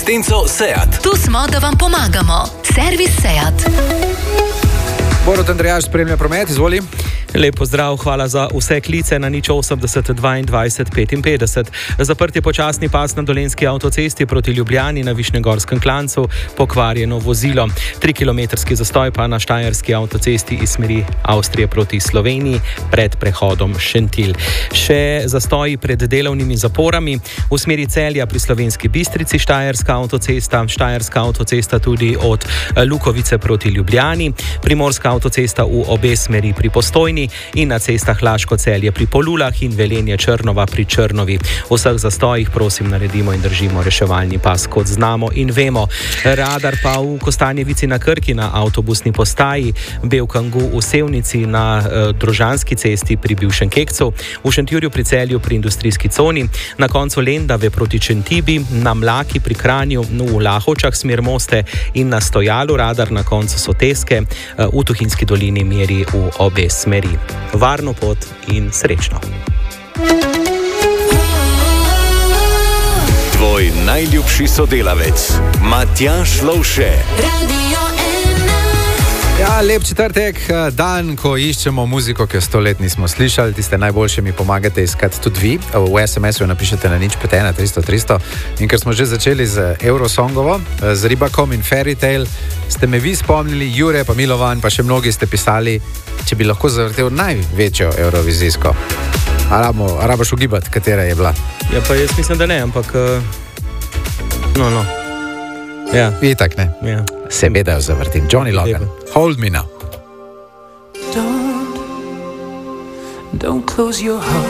Stenco Seat. Tu smo, da vam pomagamo. Servis Seat. Borut Andrejaš spremlja promet, izvoli. Lep pozdrav, hvala za vse klice na 080 22 55. Zaprt je počasni pas na Dolenjski avtocesti proti Ljubljani na Višnjegorskem klancu, pokvarjeno vozilo. 3-kilometrski zastoj pa na Štajerski avtocesti iz smeri Avstrije proti Sloveniji pred prehodom Šentilj. Še zastoji pred delovnimi zaporami v smeri Celja pri Slovenski Bistrici, Štajerska avtocesta tudi od Lukovice proti Ljubljani, Primorska avtocesta v obe smeri pri Postojni in na cestah Laško-Celje pri Polulah in Velenje-Črnova pri Črnovi. V vseh zastojih prosim naredimo in držimo reševalni pas, kot znamo in vemo. Radar pa v Kostanjevici na Krki na avtobusni postaji, Belkangu v Sevnici na Drožanski cesti pri bivšem Kekcu, v Šentjurju pri Celju pri industrijski coni, na koncu Lendave proti Čentibi, na Mlaki pri Kranju, v Lahovčah smer Moste in na Stojalu radar na koncu Soteske, v Tuhinjski dolini meri v obe smeri. Varno pot in srečno. Tvoj najljubši sodelavec, Matjaž Lovše. Ja, lep četrtek, dan, ko iščemo muziko, ki jo 100 let nismo slišali. Tiste najboljše mi pomagate iskati tudi vi. V SMS-u napišete na 051 300 300. In ker smo že začeli z Eurosongovo, z Ribakom in Fairy Tale, ste me vi spomnili, Jure pa Milovan, pa še mnogi ste pisali, če bi lahko zavrtel največjo eurovizijsko. Rabaš ugibati, katera je bila? Ja, pa jaz mislim, da ne, ampak no. Ja. Itak ne. Ja. Seveda jo zavrtim. Johnny Logan, Hold Me Now. Don't close your heart.